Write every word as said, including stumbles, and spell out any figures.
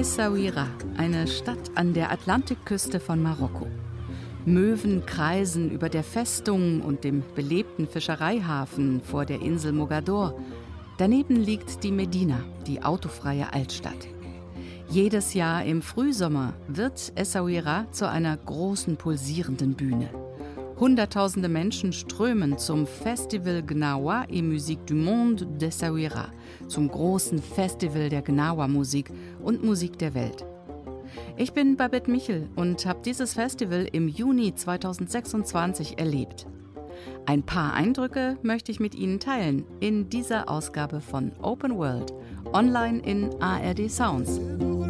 Essaouira, eine Stadt an der Atlantikküste von Marokko. Möwen kreisen über der Festung und dem belebten Fischereihafen vor der Insel Mogador. Daneben liegt die Medina, die autofreie Altstadt. Jedes Jahr im Frühsommer wird Essaouira zu einer großen, pulsierenden Bühne. Hunderttausende Menschen strömen zum Festival Gnawa et Musique du Monde d'Essaouira, zum großen Festival der Gnawa-Musik und Musik der Welt. Ich bin Babette Michel und habe dieses Festival im Juni zweitausendsechsundzwanzig erlebt. Ein paar Eindrücke möchte ich mit Ihnen teilen in dieser Ausgabe von Open World, online in A R D Sounds.